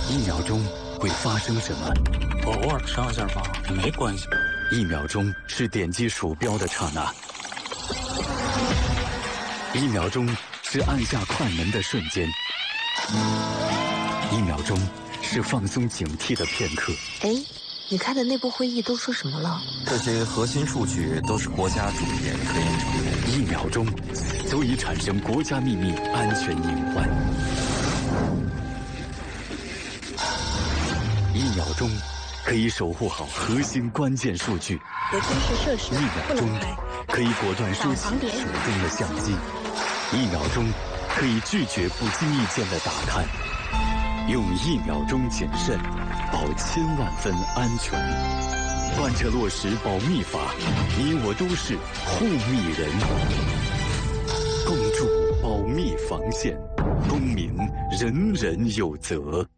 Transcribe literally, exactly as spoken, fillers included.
一秒钟会发生什么？ 我偶尔上一下网没关系。 一秒钟是点击鼠标的刹那，一秒钟是按下快门的瞬间，一秒钟是放松警惕的片刻。 哎，你开的内部会议都说什么了？ 这些核心数据都是国家主研科研成果。 一秒钟足以产生国家秘密安全隐患。一秒钟可以守护好核心关键数据。 有军事设施一秒钟可以果断收起手中的相机。一秒钟可以拒绝不经意间的打探。用一秒钟谨慎，保千万分安全。贯彻落实保密法，你我都是护密人。共筑保密防线，公民人人有责。